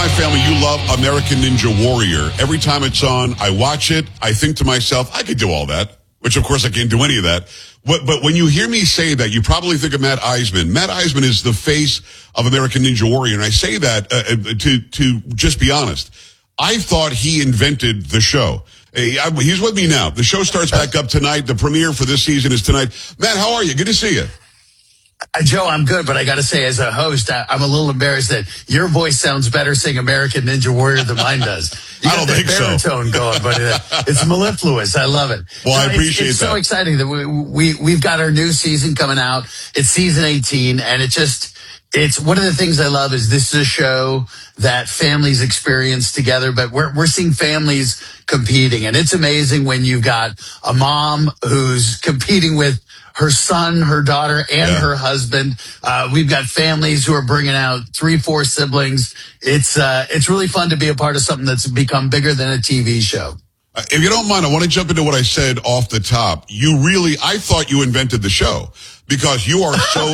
my family, you love American Ninja Warrior. Every time it's on, I watch it. I think to myself, I could do all that, which of course I can't do any of that. But when you hear me say that, you probably think of Matt Eisman. Matt Eisman is the face of American Ninja Warrior. And I say that to just be honest. I thought he invented the show. He's with me now. The show starts back up tonight. The premiere for this season is tonight. Matt, how are you? Good to see you. Joe, I'm good, but I got to say, as a host, I'm a little embarrassed that your voice sounds better saying American Ninja Warrior than mine does. You I don't think so. Baritone going, but it's mellifluous. I love it. Well, I appreciate it's that. So exciting that we've got our new season coming out. It's season 18, and it's one of the things I love is this is a show that families experience together, but we're seeing families competing, and it's amazing when you've got a mom who's competing with her son, her daughter, and her husband. We've got families who are bringing out 3-4 siblings. It's really fun to be a part of something that's become bigger than a TV show. If you don't mind, I want to jump into what I said off the top. I thought you invented the show because you are so,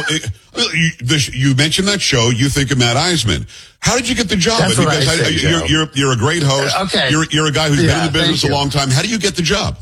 you mentioned that show, you think of Matt Eisman. How did you get the job? That's what I say, Joe. You're a great host. Okay. You're a guy who's been in the business a long time. How do you get the job?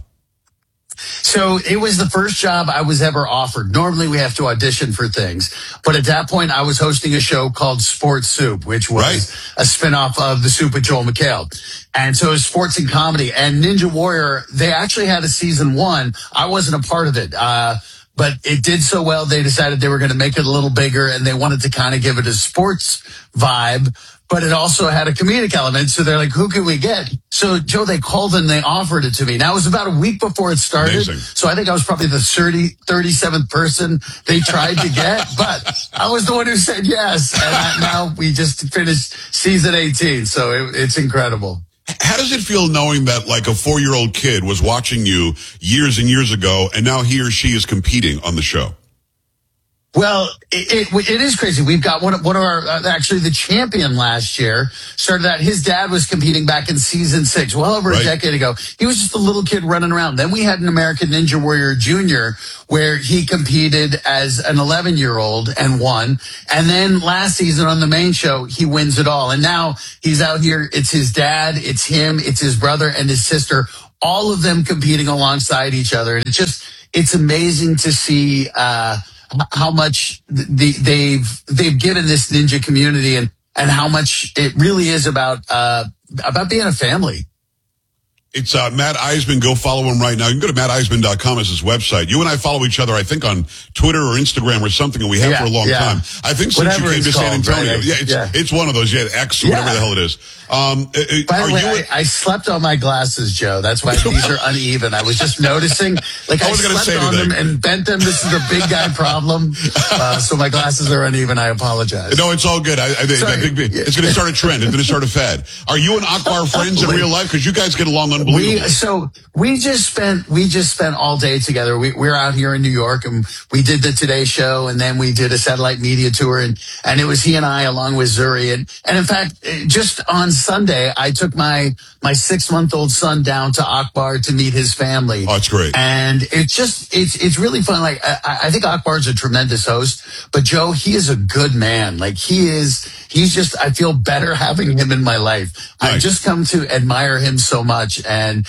So it was the first job I was ever offered. Normally we have to audition for things. But at that point, I was hosting a show called Sports Soup, which was a spinoff of The Soup with Joel McHale. And so it was sports and comedy. And Ninja Warrior, they actually had a season 1. I wasn't a part of it. But it did so well, they decided they were going to make it a little bigger, and they wanted to kind of give it a sports vibe. But it also had a comedic element, so they're like, who can we get? So, Joe, they called and they offered it to me. Now, it was about a week before it started, Amazing. So I think I was probably the 37th person they tried to get, but I was the one who said yes. And now we just finished season 18, so it's incredible. How does it feel knowing that like a 4-year-old kid was watching you years and years ago, and now he or she is competing on the show? Well, it is crazy. We've got one of our, actually the champion last year started out. His dad was competing back in season 6, well over a decade ago. He was just a little kid running around. Then we had an American Ninja Warrior Junior where he competed as an 11-year-old and won. And then last season on the main show, he wins it all. And now he's out here. It's his dad, it's him, it's his brother and his sister, all of them competing alongside each other. And it's amazing to see, how much they've given this ninja community and how much it really is about being a family. It's Matt Eisman. Go follow him right now. You can go to matteisman.com as his website. You and I follow each other, I think, on Twitter or Instagram or something, and we have for a long time. I think since you came to San Antonio. Right? It's one of those. X, whatever the hell it is. By the way, I slept on my glasses, Joe. That's why these are uneven. I was just noticing. Like I slept on them and bent them. This is a big guy problem. So my glasses are uneven. I apologize. No, it's all good. I think it's going to start a trend. It's going to start a fad. Are you and Akbar friends in real life? Because you guys get along unbelievably. We just spent all day together. We're out here in New York, and we did the Today Show, and then we did a satellite media tour, and it was he and I along with Zuri, and in fact, just on Sunday, I took my 6-month-old son down to Akbar to meet his family. Oh, it's great. And it's really fun. Like, I think Akbar's a tremendous host, but Joe, he is a good man. Like he's just, I feel better having him in my life. Nice. I've just come to admire him so much. And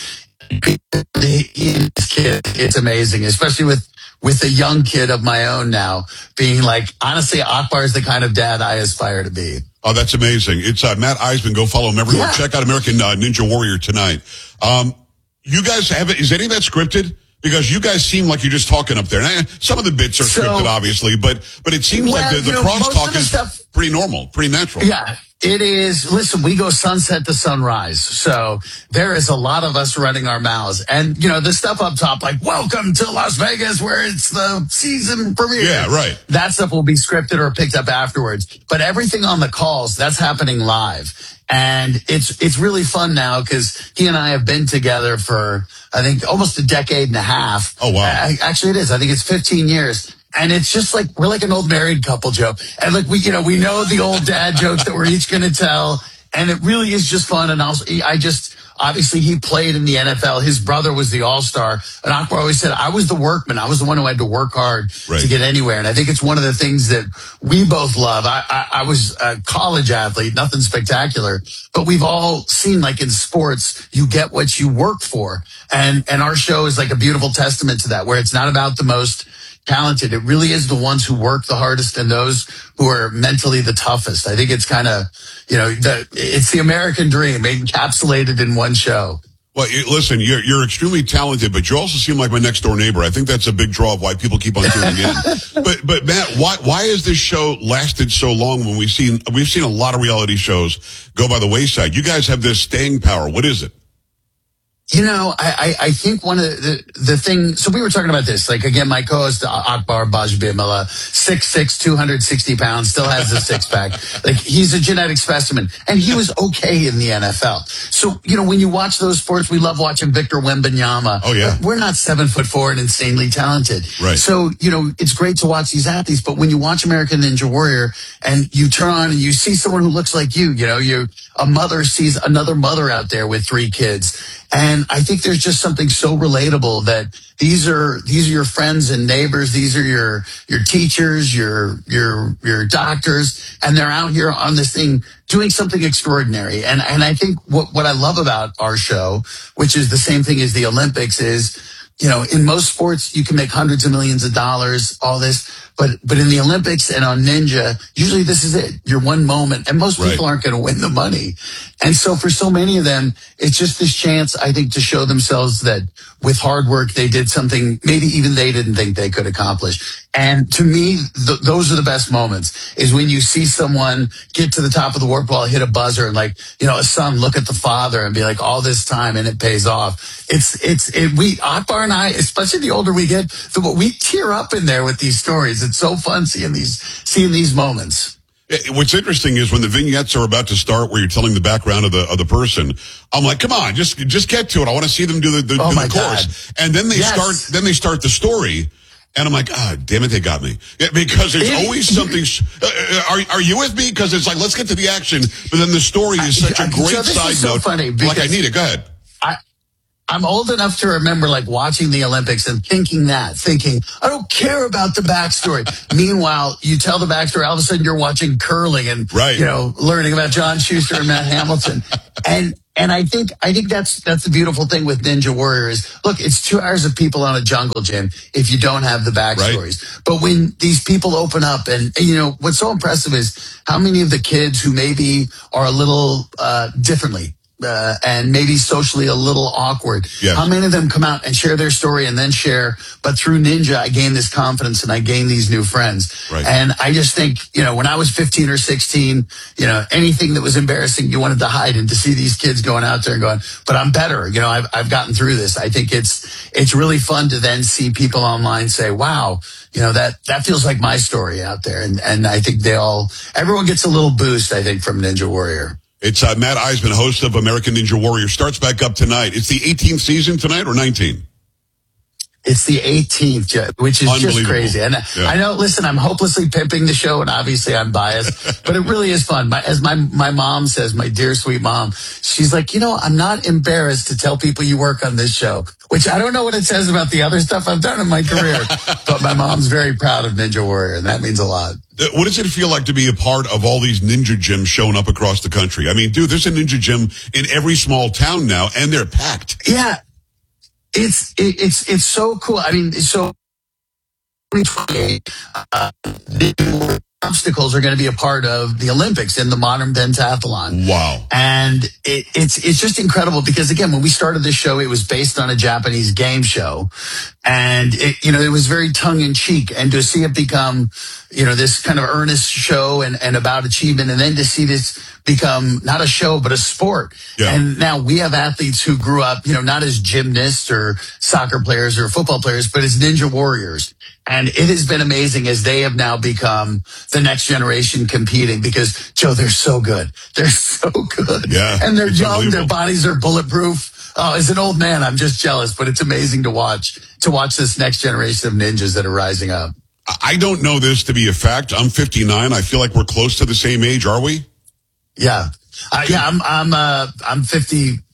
it's amazing, especially with a young kid of my own now being like, honestly, Akbar is the kind of dad I aspire to be. Oh, that's amazing. It's Matt Eisman. Go follow him everywhere. Yeah. Check out American Ninja Warrior tonight. You guys is any of that scripted? Because you guys seem like you're just talking up there. And some of the bits are scripted, obviously, but it seems like the crosstalk is pretty normal, pretty natural. Yeah, it is. Listen, we go sunset to sunrise. So there is a lot of us running our mouths. And, the stuff up top, like, welcome to Las Vegas, where it's the season premiere. Yeah, right. That stuff will be scripted or picked up afterwards. But everything on the calls, that's happening live. And it's really fun now because he and I have been together for, I think, almost a decade and a half. Oh, wow. Actually, it is. I think it's 15 years. And it's just like, we're like an old married couple, Joe. And like, we know the old dad jokes that we're each going to tell. And it really is just fun. And also, obviously he played in the NFL. His brother was the all-star. And Akbar always said, I was the workman. I was the one who had to work hard to get anywhere. And I think it's one of the things that we both love. I was a college athlete, nothing spectacular, but we've all seen, like in sports, you get what you work for. And our show is like a beautiful testament to that, where it's not about the most talented. It really is the ones who work the hardest and those who are mentally the toughest. I think it's kind of, it's the American dream encapsulated in one show. Well, listen, you're extremely talented, but you also seem like my next door neighbor. I think that's a big draw of why people keep on tuning in. But Matt, why has this show lasted so long when we've seen a lot of reality shows go by the wayside? You guys have this staying power. What is it? I think one of the things, so we were talking about this, like, again, my co-host, Akbar Bajbimala, 6'6", 260 pounds, still has a six-pack. Like, he's a genetic specimen, and he was okay in the NFL. So, when you watch those sports, we love watching Victor Wembanyama. Oh, yeah. We're not 7'4" and insanely talented. Right. So, it's great to watch these athletes, but when you watch American Ninja Warrior and you turn on and you see someone who looks like you, a mother sees another mother out there with 3 kids. And I think there's just something so relatable that these are your friends and neighbors. These are your teachers, your doctors, and they're out here on this thing doing something extraordinary. And I think what I love about our show, which is the same thing as the Olympics, is, in most sports, you can make hundreds of millions of dollars, all this. But in the Olympics and on Ninja, usually this is it. Your one moment. And most people aren't going to win the money. And so for so many of them, it's just this chance, I think, to show themselves that with hard work, they did something maybe even they didn't think they could accomplish. And to me, those are the best moments, is when you see someone get to the top of the warp wall, hit a buzzer, and a son look at the father and be like, all this time, and it pays off. Akbar and I, especially the older we get, we tear up in there with these stories. It's so fun seeing these moments. What's interesting is when the vignettes are about to start, where you're telling the background of the person, I'm like, come on, just get to it. I want to see them do the course. And then they start the story. And I'm like, damn it, they got me. Because there's always something. Are you with me? Because it's like, let's get to the action. But then the story is such a great side note. Funny like, I need it. Go ahead. I'm old enough to remember watching the Olympics and thinking, I don't care about the backstory. Meanwhile, you tell the backstory, all of a sudden you're watching curling and, learning about John Schuster and Matt Hamilton. And I think that's the beautiful thing with Ninja Warrior is, look, it's 2 hours of people on a jungle gym if you don't have the backstories. Right. But when these people open up and what's so impressive is how many of the kids who maybe are a little differently, and maybe socially a little awkward. Yes. How many of them come out and share their story and then share, but through Ninja, I gained this confidence and I gained these new friends. Right. And I just think, when I was 15 or 16, anything that was embarrassing, you wanted to hide, and to see these kids going out there and going, but I'm better. I've gotten through this. I think it's really fun to then see people online say, wow, that feels like my story out there. And I think everyone gets a little boost, I think, from Ninja Warrior. It's Matt Eisman, host of American Ninja Warrior. Starts back up tonight. It's the 18th season tonight, or 19? It's the 18th, which is just crazy. And I know, listen, I'm hopelessly pimping the show, and obviously I'm biased, but it really is fun. As my mom says, my dear sweet mom, she's like, I'm not embarrassed to tell people you work on this show, which I don't know what it says about the other stuff I've done in my career, but my mom's very proud of Ninja Warrior, and that means a lot. What does it feel like to be a part of all these ninja gyms showing up across the country? I mean, dude, there's a ninja gym in every small town now, and they're packed. Yeah. It's so cool. I mean, so 2028, obstacles are going to be a part of the Olympics in the modern pentathlon. Wow. And it's just incredible because, again, when we started this show, it was based on a Japanese game show. And it was very tongue in cheek. And to see it become, this kind of earnest show and about achievement, and then to see this become not a show, but a sport. Yeah. And now we have athletes who grew up, not as gymnasts or soccer players or football players, but as ninja warriors. And it has been amazing as they have now become the next generation competing because, Joe, they're so good. They're so good. Yeah, and they're young. Their bodies are bulletproof. Oh, as an old man, I'm just jealous, but it's amazing to watch this next generation of ninjas that are rising up. I don't know this to be a fact. I'm 59. I feel like we're close to the same age. Are we? Yeah. I'm 50.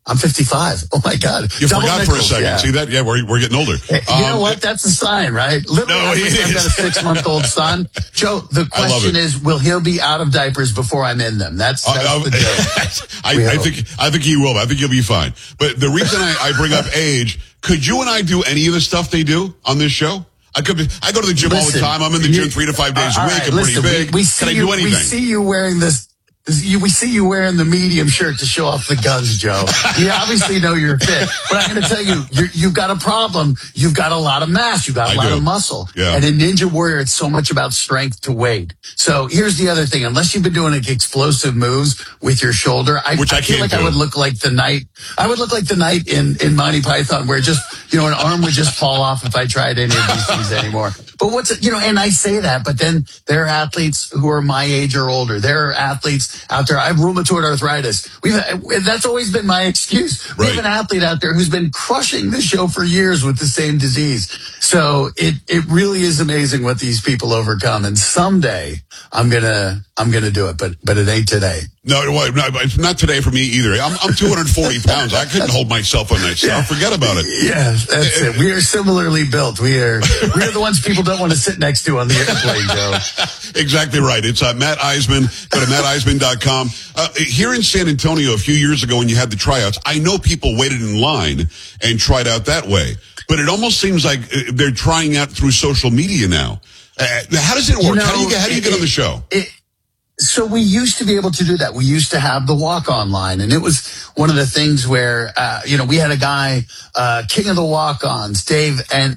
I'm 55. Oh my God. You Double forgot for a nickels, second. yeah. See that? Yeah, we're getting older. You know what? That's a sign, right? Literally, No, it I've got a is. 6-month-old son. Joe, the I love question it. is, will he be out of diapers before I'm in them? That's the joke. I think he will. I think he'll be fine. But the reason I bring up age, could you and I do any of the stuff they do on this show? I go to the gym all the time. I'm in the gym 3 to 5 days a week. I'm pretty big. We Can I do anything? We see you wearing this. We see you wearing the medium shirt to show off the guns, Joe. We obviously know you're fit, but I'm going to tell you, you've got a problem. You've got a lot of mass. You've got a lot of muscle. Yeah. And in Ninja Warrior, it's so much about strength to weight. So here's the other thing. Unless you've been doing like explosive moves with your shoulder, I feel like I would look like the knight. I would look like the knight in Monty Python, where just, an arm would just fall off if I tried any of these things anymore. But and I say that, but then there are athletes who are my age or older. There are athletes out there. I have rheumatoid arthritis. That's always been my excuse. We have an athlete out there who's been crushing the show for years with the same disease. So it really is amazing what these people overcome. And someday I'm gonna do it, but it ain't today. No, it's not today for me either. I'm 240 pounds. I couldn't hold myself on that stuff. Forget about it. Yeah, that's it. We are similarly built. We're the ones people don't want to sit next to on the airplane, Joe. Exactly right. It's Matt Eisman. Go to matteisman.com. Here in San Antonio a few years ago when you had the tryouts, I know people waited in line and tried out that way. But it almost seems like they're trying out through social media now. How does it work? How do you get on the show? So we used to be able to do that. We used to have the walk-on line, and it was one of the things where, we had a guy, king of the walk-ons, Dave, and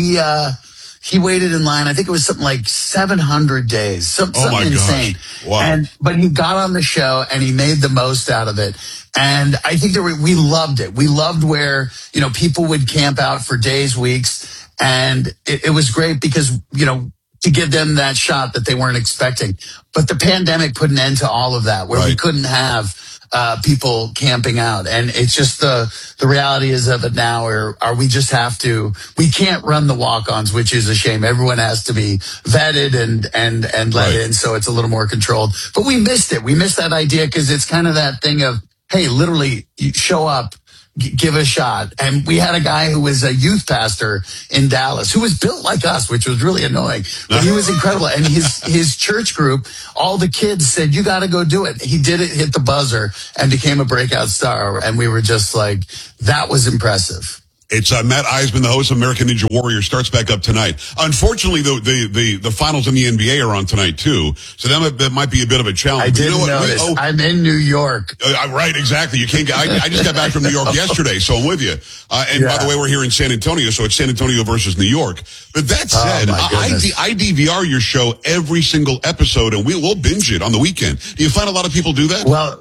he waited in line. I think it was something like 700 days, something insane. Wow. But he got on the show and he made the most out of it. And I think we loved it. We loved where, people would camp out for days, weeks, and it was great because, to give them that shot that they weren't expecting. But the pandemic put an end to all of that, where we couldn't have people camping out. And it's just the reality is of it now, where we just have to, we can't run the walk-ons, which is a shame. Everyone has to be vetted and let in, so it's a little more controlled. But we missed it. We missed that idea because it's kind of that thing of, hey, literally, you show up, give a shot. And we had a guy who was a youth pastor in Dallas who was built like us, which was really annoying, but he was incredible. And his church group, all the kids said, you got to go do it. He did it, hit the buzzer, and became a breakout star. And we were just like, that was impressive. It's Matt Eisman, the host of American Ninja Warrior, starts back up tonight. Unfortunately, the finals in the NBA are on tonight too, so that might be a bit of a challenge. I didn't notice. I'm in New York. Right, exactly. You can't get. I just got back from New York yesterday, so I'm with you. And by the way, we're here in San Antonio, so it's San Antonio versus New York. But that said, I DVR your show every single episode, and we'll binge it on the weekend. Do you find a lot of people do that? Well,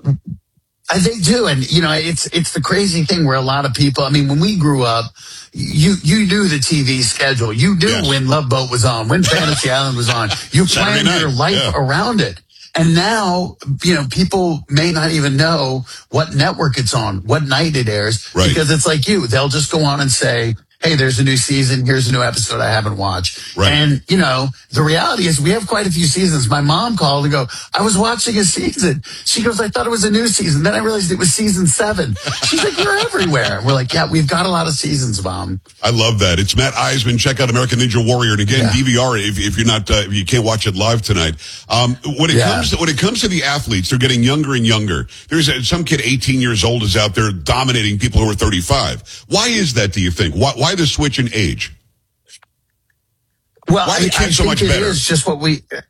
they do. And, it's the crazy thing where a lot of people, when we grew up, you knew the TV schedule. You knew when Love Boat was on, when Fantasy Island was on. You planned your life around it. And now, people may not even know what network it's on, what night it airs, because it's like they'll just go on and say, hey, there's a new season. Here's a new episode I haven't watched. Right. And, the reality is we have quite a few seasons. My mom called and go, I was watching a season. She goes, I thought it was a new season. Then I realized it was season 7. She's like, you're everywhere. We're like, yeah, we've got a lot of seasons, Mom. I love that. It's Matt Eisman. Check out American Ninja Warrior. And again, DVR if you're not, if you can't watch it live tonight. When it comes to the athletes, they're getting younger and younger. There's some kid 18 years old is out there dominating people who are 35. Why is that, do you think? Why the switch in age? Well, why are the kids so much better? It is just what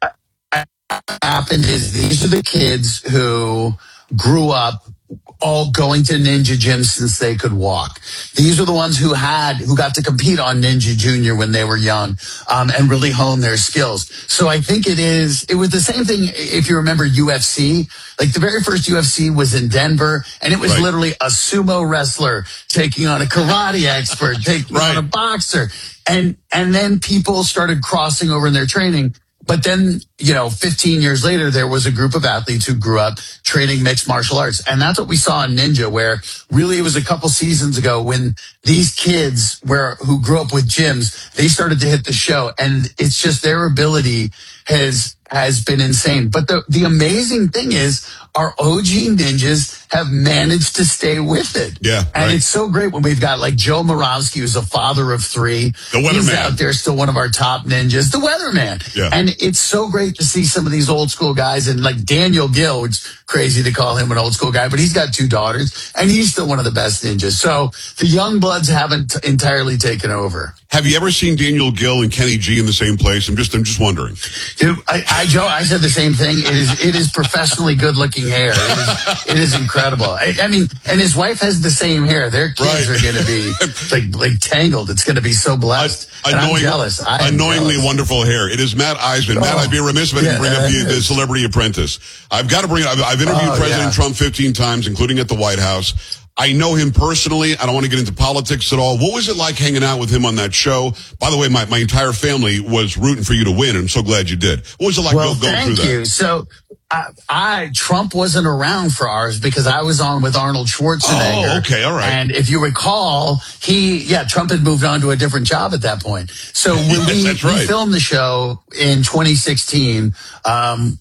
happened is these are the kids who grew up all going to ninja gyms since they could walk. These are the ones who got to compete on Ninja Junior when they were young, and really hone their skills. So I think it was the same thing. If you remember UFC, like the very first UFC was in Denver, and it was literally a sumo wrestler taking on a karate expert, taking on a boxer. And then people started crossing over in their training. But then, 15 years later, there was a group of athletes who grew up training mixed martial arts. And that's what we saw in Ninja, where really it was a couple seasons ago when these kids who grew up with gyms, they started to hit the show. And it's just their ability has been insane. But the amazing thing is our OG ninjas have managed to stay with it. Yeah, and it's so great when we've got like Joe Moravsky, who's a father of 3. The weatherman. He's out there, still one of our top ninjas. The weatherman. Yeah. And it's so great to see some of these old school guys, and like Daniel Gill, which is crazy to call him an old school guy, but he's got 2 daughters, and he's still one of the best ninjas. So the young bloods haven't entirely taken over. Have you ever seen Daniel Gill and Kenny G in the same place? I'm just wondering. Dude, Joe, I said the same thing. It is professionally good looking hair. It is incredible. I mean, and his wife has the same hair. Their kids are going to be like tangled. It's going to be so blessed. I'm jealous. Annoyingly wonderful hair. It is Matt Eisman. Matt, I'd be remiss if I didn't bring up the Celebrity Apprentice. I've got to bring it up. I've interviewed President Trump 15 times, including at the White House. I know him personally. I don't want to get into politics at all. What was it like hanging out with him on that show? By the way, my entire family was rooting for you to win. I'm so glad you did. What was it like going through that? Thank you. So Trump wasn't around for ours because I was on with Arnold Schwarzenegger. Oh, okay. All right. And if you recall, Trump had moved on to a different job at that point. So when we filmed the show in 2016, and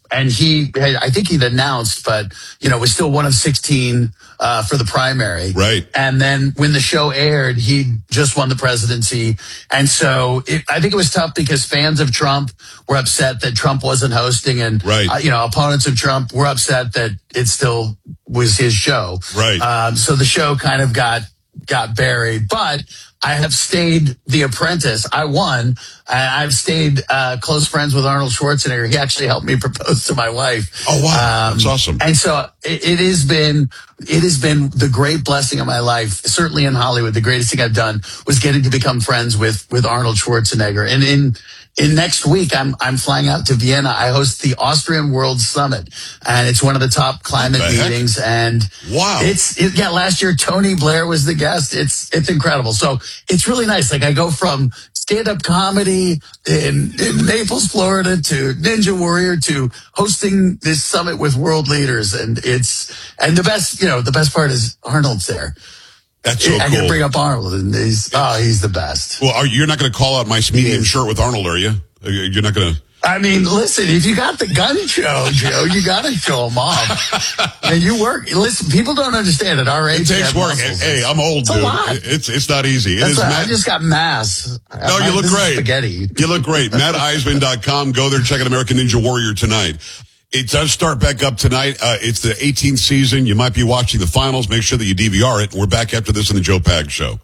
I think he'd announced, but, was still one of 16 for the primary. Right. And then when the show aired, he just won the presidency. And so I think it was tough because fans of Trump were upset that Trump wasn't hosting, and, opponents of Trump were upset that it still was his show. Right. So the show kind of got buried, but I have stayed The Apprentice. I won. I've stayed close friends with Arnold Schwarzenegger. He actually helped me propose to my wife. Oh, wow. That's awesome. And so it has been the great blessing of my life. Certainly in Hollywood, the greatest thing I've done was getting to become friends with Arnold Schwarzenegger. And in next week, I'm flying out to Vienna. I host the Austrian World Summit, and it's one of the top climate meetings. And wow, last year Tony Blair was the guest. It's incredible. So it's really nice. Like I go from stand-up comedy in Naples, Florida, to Ninja Warrior, to hosting this summit with world leaders, and the best part is Arnold's there. That's so cool. I can bring up Arnold, and he's the best. Well, you're not going to call out my medium shirt with Arnold, are you? You're not going to. I mean, listen, if you got the gun show, Joe, you got to show them off. And you work. Listen, people don't understand at our age. It takes work. Hey, I'm old, dude. It's not easy. I just got mass. No, you look great. Spaghetti. You look great. MattEisman.com. Go there, check out American Ninja Warrior tonight. It does start back up tonight. It's the 18th season. You might be watching the finals. Make sure that you DVR it. We're back after this on the Joe Pags Show.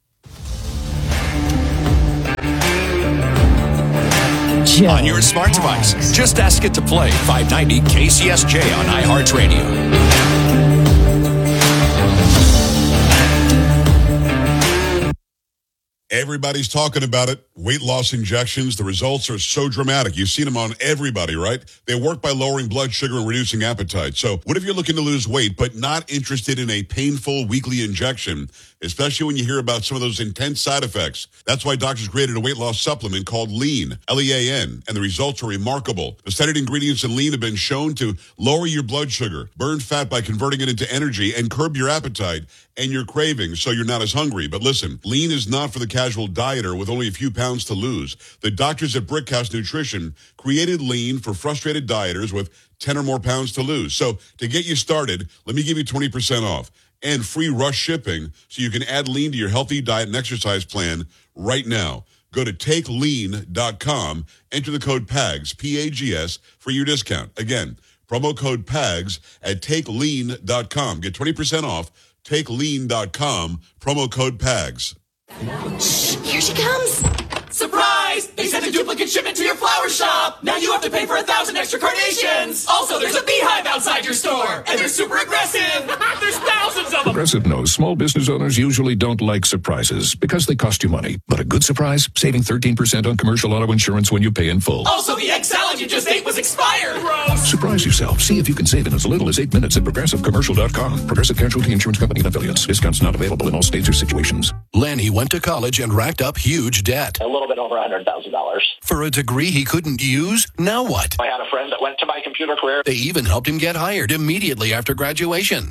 On your smart device, just ask it to play 590 KCSJ on iHeartRadio. Everybody's talking about it. Weight loss injections. The results are so dramatic. You've seen them on everybody, right? They work by lowering blood sugar and reducing appetite. So what if you're looking to lose weight but not interested in a painful weekly injection, especially when you hear about some of those intense side effects? That's why doctors created a weight loss supplement called Lean, L-E-A-N, and the results are remarkable. The studied ingredients in Lean have been shown to lower your blood sugar, burn fat by converting it into energy, and curb your appetite and your cravings so you're not as hungry. But listen, Lean is not for the casual dieter with only a few pounds to lose. The doctors at Brickhouse Nutrition created Lean for frustrated dieters with 10 or more pounds to lose. So to get you started, let me give you 20% off and free rush shipping so you can add Lean to your healthy diet and exercise plan right now. Go to takelean.com, enter the code PAGS, P-A-G-S, for your discount. Again, promo code PAGS at takelean.com. Get 20% off. TakeLean.com, promo code PAGS. Here she comes. Surprise! They sent a duplicate shipment to your flower shop. Now you have to pay for 1,000 extra carnations. Also, there's a beehive outside your store. And they're super aggressive. There's thousands of them. Progressive knows small business owners usually don't like surprises because they cost you money. But a good surprise? Saving 13% on commercial auto insurance when you pay in full. Also, the egg salad you just ate was expired. Gross. Surprise yourself. See if you can save in as little as 8 minutes at ProgressiveCommercial.com. Progressive Casualty Insurance Company and affiliates. Discounts not available in all states or situations. Lanny went to college and racked up huge debt. A little bit over $100,000. For a degree he couldn't use? Now what? I had a friend that went to my computer career. They even helped him get hired immediately after graduation. One of the things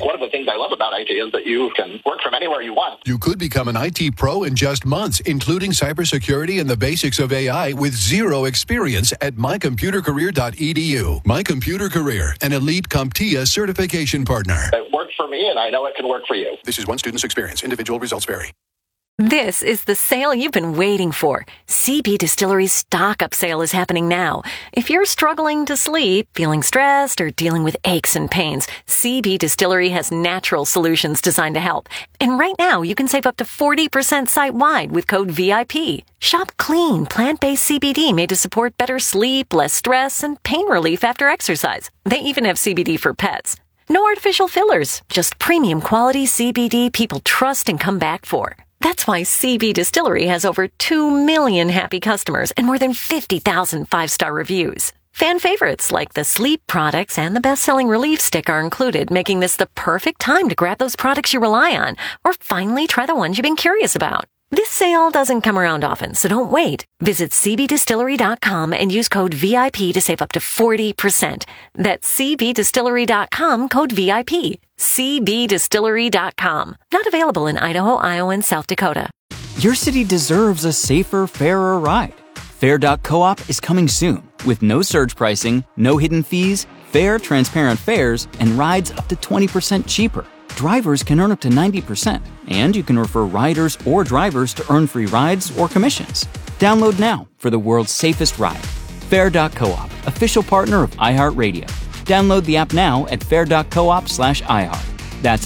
I love about IT is that you can work from anywhere you want. You could become an IT pro in just months, including cybersecurity and the basics of AI with zero experience at mycomputercareer.edu. My Computer Career, an elite CompTIA certification partner. It worked for me, and I know it can work for you. This is one student's experience. Individual results vary. This is the sale you've been waiting for. CB Distillery's stock-up sale is happening now. If you're struggling to sleep, feeling stressed, or dealing with aches and pains, CB Distillery has natural solutions designed to help. And right now, you can save up to 40% site-wide with code VIP. Shop clean, plant-based CBD made to support better sleep, less stress, and pain relief after exercise. They even have CBD for pets. No artificial fillers, just premium quality CBD people trust and come back for. That's why CB Distillery has over 2 million happy customers and more than 50,000 five-star reviews. Fan favorites like the sleep products and the best-selling relief stick are included, making this the perfect time to grab those products you rely on or finally try the ones you've been curious about. This sale doesn't come around often, so don't wait. Visit cbdistillery.com and use code VIP to save up to 40%. That's cbdistillery.com, code VIP. cbdistillery.com. Not available in Idaho, Iowa, and South Dakota. Your city deserves a safer, fairer ride. Fair.coop is coming soon with no surge pricing, no hidden fees, fair, transparent fares, and rides up to 20% cheaper. Drivers can earn up to 90%, and you can refer riders or drivers to earn free rides or commissions. Download now for the world's safest ride. Fair.coop, official partner of iHeartRadio. Download the app now at fair.coop/iHeart. That's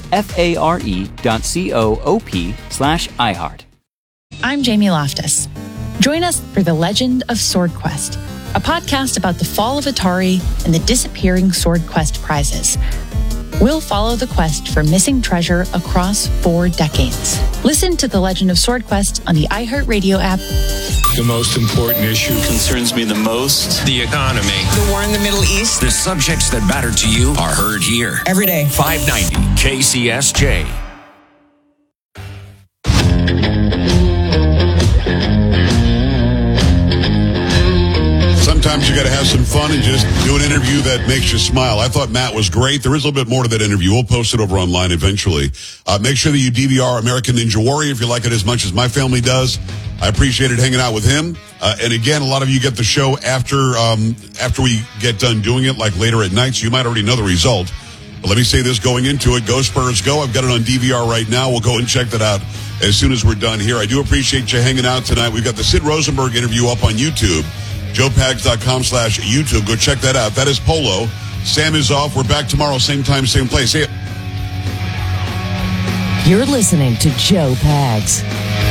FARE.coop/iHeart. I'm Jamie Loftus. Join us for The Legend of Sword Quest, a podcast about the fall of Atari and the disappearing Sword Quest prizes. We'll follow the quest for missing treasure across 4 decades. Listen to The Legend of Sword Quest on the iHeartRadio app. The most important issue concerns me the most. The economy. The war in the Middle East. The subjects that matter to you are heard here. Every day. 590 KCSJ. Sometimes you got to have some fun and just do an interview that makes you smile. I thought Matt was great. There is a little bit more to that interview. We'll post it over online eventually. Make sure that you DVR American Ninja Warrior if you like it as much as my family does. I appreciated hanging out with him. And again, a lot of you get the show after we get done doing it, like later at night, so you might already know the result. But let me say this going into it. Go Spurs, go. I've got it on DVR right now. We'll go and check that out as soon as we're done here. I do appreciate you hanging out tonight. We've got the Sid Rosenberg interview up on YouTube. JoePags.com/YouTube. Go check that out. That is Polo. Sam is off. We're back tomorrow, same time, same place. See ya. You're listening to Joe Pags.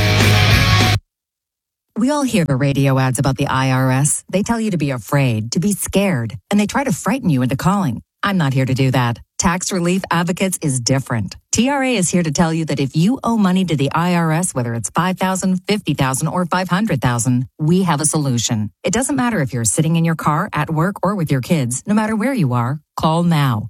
We all hear the radio ads about the IRS. They tell you to be afraid, to be scared, and they try to frighten you into calling. I'm not here to do that. Tax Relief Advocates is different. TRA is here to tell you that if you owe money to the IRS, whether it's $5,000, $50,000, or $500,000, we have a solution. It doesn't matter if you're sitting in your car, at work, or with your kids. No matter where you are, call now.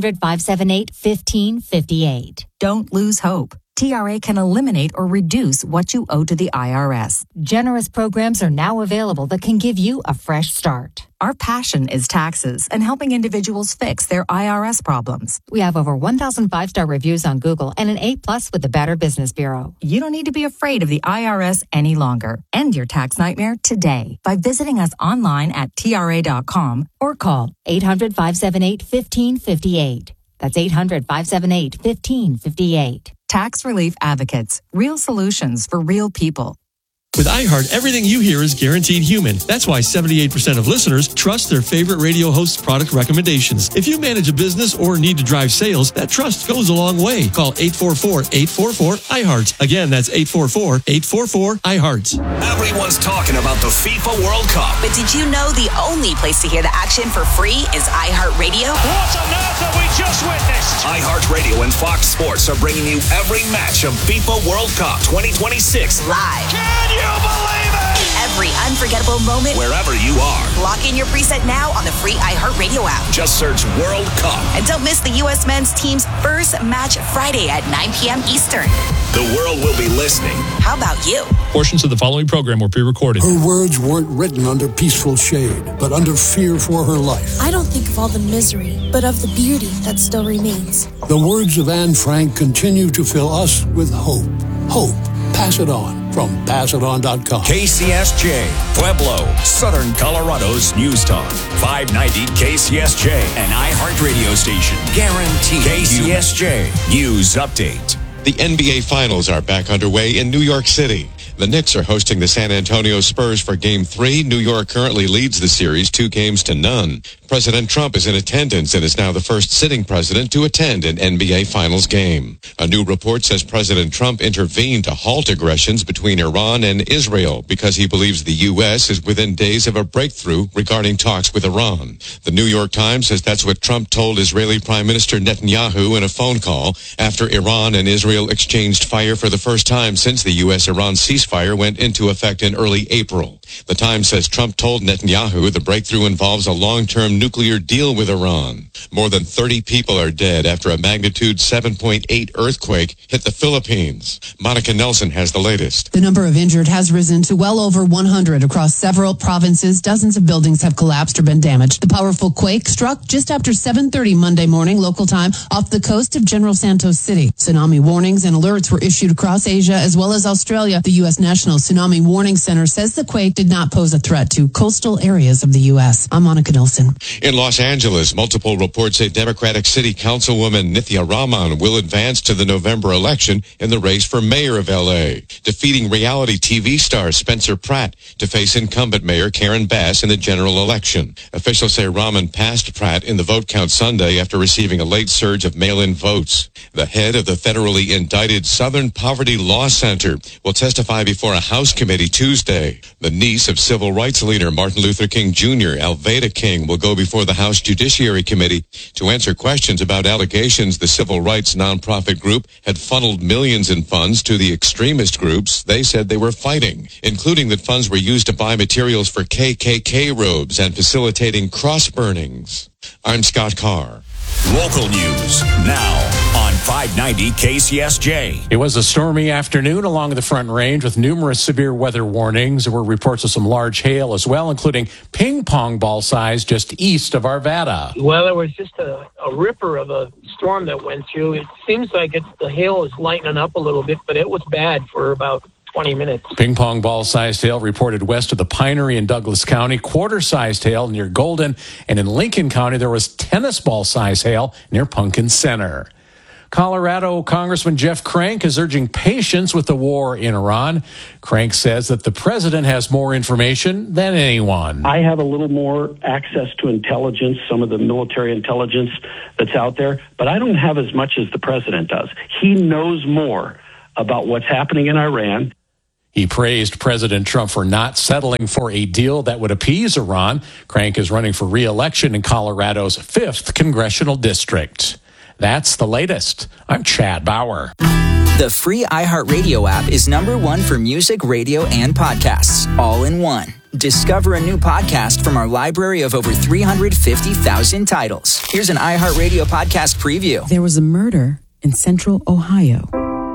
800-578-1558. Don't lose hope. TRA can eliminate or reduce what you owe to the IRS. Generous programs are now available that can give you a fresh start. Our passion is taxes and helping individuals fix their IRS problems. We have over 1,000 five-star reviews on Google and an A+ with the Better Business Bureau. You don't need to be afraid of the IRS any longer. End your tax nightmare today by visiting us online at TRA.com or call 800-578-1558. That's 800-578-1558. Tax Relief Advocates. Real solutions for real people. With iHeart, everything you hear is guaranteed human. That's why 78% of listeners trust their favorite radio host's product recommendations. If you manage a business or need to drive sales, that trust goes a long way. Call 844-844-iHeart. Again, that's 844-844-iHeart. Everyone's talking about the FIFA World Cup. But did you know the only place to hear the action for free is iHeartRadio? What on earth have we just witnessed? iHeartRadio and Fox Sports are bringing you every match of FIFA World Cup 2026 live. Can you believe it? every unforgettable moment wherever you are. Lock in your preset now on the free iHeartRadio app. Just search World Cup. And don't miss the U.S. men's team's first match Friday at 9 p.m. Eastern. The world will be listening. How about you? Portions of the following program were pre-recorded. Her words weren't written under peaceful shade, but under fear for her life. I don't think of all the misery, but of the beauty that still remains. The words of Anne Frank continue to fill us with hope. Hope. Pass it on from PassItOn.com. KCSJ, Pueblo, Southern Colorado's News Talk. 590 KCSJ, an iHeart radio station. Guaranteed. KCSJ News Update. The NBA Finals are back underway in New York City. The Knicks are hosting the San Antonio Spurs for Game 3. New York currently leads the series 2-0. President Trump is in attendance and is now the first sitting president to attend an NBA Finals game. A new report says President Trump intervened to halt aggressions between Iran and Israel because he believes the U.S. is within days of a breakthrough regarding talks with Iran. The New York Times says that's what Trump told Israeli Prime Minister Netanyahu in a phone call after Iran and Israel exchanged fire for the first time since the U.S.-Iran ceasefire went into effect in early April. The Times says Trump told Netanyahu the breakthrough involves a long-term nuclear deal with Iran. More than 30 people are dead after a magnitude 7.8 earthquake hit the Philippines. Monica Nelson has the latest. The number of injured has risen to well over 100 across several provinces. Dozens of buildings have collapsed or been damaged. The powerful quake struck just after 7:30 Monday morning local time off the coast of General Santos City. Tsunami warnings and alerts were issued across Asia as well as Australia. The U.S. National Tsunami Warning Center says the quake did not pose a threat to coastal areas of the U.S. I'm Monica Nelson. In Los Angeles, multiple reports say Democratic City Councilwoman Nithya Raman will advance to the November election in the race for mayor of L.A., defeating reality TV star Spencer Pratt to face incumbent Mayor Karen Bass in the general election. Officials say Raman passed Pratt in the vote count Sunday after receiving a late surge of mail-in votes. The head of the federally indicted Southern Poverty Law Center will testify before a House committee Tuesday. The niece of civil rights leader Martin Luther King Jr., Alveda King, will go before the House Judiciary Committee to answer questions about allegations the civil rights nonprofit group had funneled millions in funds to the extremist groups they said they were fighting, including that funds were used to buy materials for KKK robes and facilitating cross burnings. I'm Scott Carr. Local news now on 590 KCSJ. It was a stormy afternoon along the Front Range with numerous severe weather warnings. There were reports of some large hail as well, including ping pong ball size just east of Arvada. Well, there was just a ripper of a storm that went through. It seems like the hail is lightening up a little bit, but it was bad for about 20 minutes. Ping pong ball-sized hail reported west of the Pinery in Douglas County, quarter-sized hail near Golden, and in Lincoln County there was tennis ball-sized hail near Pumpkin Center. Colorado Congressman Jeff Crank is urging patience with the war in Iran. Crank says that the president has more information than anyone. I have a little more access to intelligence, some of the military intelligence that's out there, but I don't have as much as the president does. He knows more about what's happening in Iran. He praised President Trump for not settling for a deal that would appease Iran. Crank is running for re-election in Colorado's 5th congressional district. That's the latest. I'm Chad Bauer. The free iHeartRadio app is #1 for music, radio, and podcasts, all in one. Discover a new podcast from our library of over 350,000 titles. Here's an iHeartRadio podcast preview. There was a murder in Central Ohio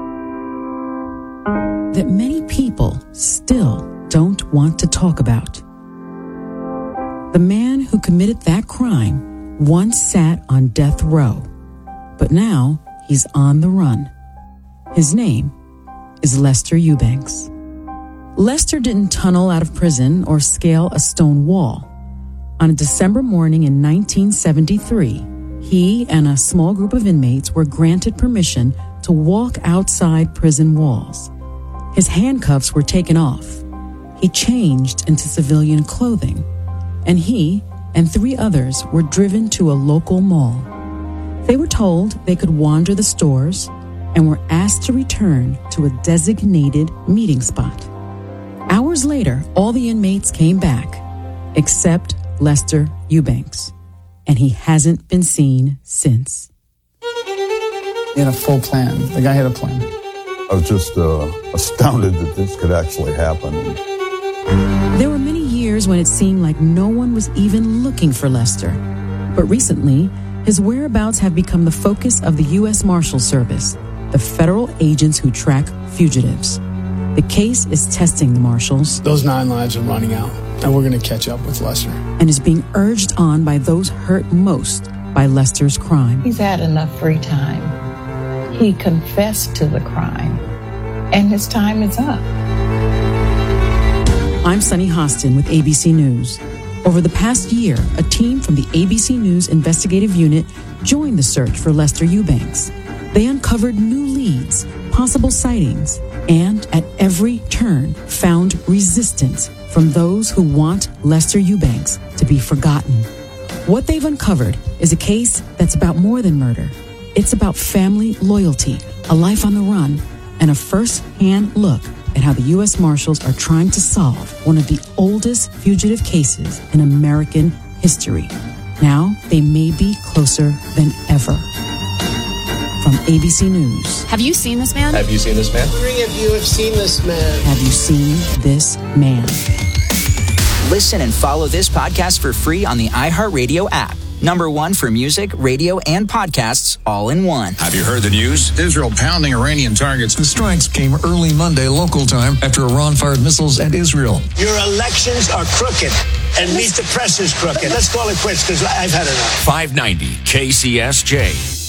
that many people still don't want to talk about. The man who committed that crime once sat on death row, but now he's on the run. His name is Lester Eubanks. Lester didn't tunnel out of prison or scale a stone wall. On a December morning in 1973, he and a small group of inmates were granted permission to walk outside prison walls. His handcuffs were taken off. He changed into civilian clothing, and he and 3 others were driven to a local mall. They were told they could wander the stores and were asked to return to a designated meeting spot. Hours later, all the inmates came back, except Lester Eubanks, and he hasn't been seen since. He had a full plan. The guy had a plan. I was just astounded that this could actually happen. There were many years when it seemed like no one was even looking for Lester. But recently, his whereabouts have become the focus of the U.S. Marshals Service, the federal agents who track fugitives. The case is testing the Marshals. Those 9 lives are running out, and we're going to catch up with Lester. And is being urged on by those hurt most by Lester's crime. He's had enough free time. He confessed to the crime, and his time is up. I'm Sunny Hostin with ABC News. Over the past year, a team from the ABC News Investigative Unit joined the search for Lester Eubanks. They uncovered new leads, possible sightings, and at every turn found resistance from those who want Lester Eubanks to be forgotten. What they've uncovered is a case that's about more than murder. It's about family loyalty, a life on the run, and a first-hand look at how the U.S. Marshals are trying to solve one of the oldest fugitive cases in American history. Now, they may be closer than ever. From ABC News. Have you seen this man? Have you seen this man? I'm wondering if you have seen this man. Have you seen this man? Listen and follow this podcast for free on the iHeartRadio app. #1 for music, radio, and podcasts all in one. Have you heard the news? Israel pounding Iranian targets. The strikes came early Monday local time after Iran fired missiles at Israel. Your elections are crooked, and Meet the Press is crooked. Let's call it quits because I've had enough. 590 KCSJ.